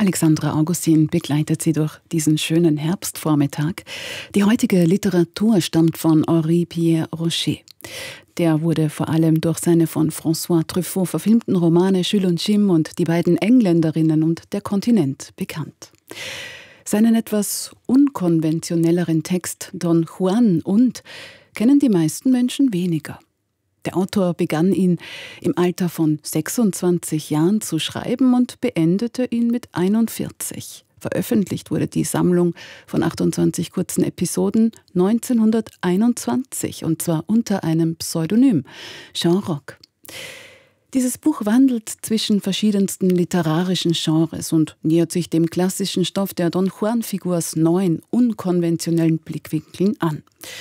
Alexandra Augustin begleitet Sie durch diesen schönen Herbstvormittag. Die heutige Literatur stammt von Henri Pierre Rocher. Der wurde vor allem durch seine von François Truffaut verfilmten Romane Jules und Jim und die beiden Engländerinnen und der Kontinent bekannt. Seinen etwas unkonventionelleren Text Don Juan und kennen die meisten Menschen weniger. Der Autor begann ihn im Alter von 26 Jahren zu schreiben und beendete ihn mit 41. Veröffentlicht wurde die Sammlung von 28 kurzen Episoden 1921 und zwar unter einem Pseudonym, Jean Roch. Dieses Buch wandelt zwischen verschiedensten literarischen Genres und nähert sich dem klassischen Stoff der Don Juan-Figur aus 9 unkonventionellen Blickwinkeln an.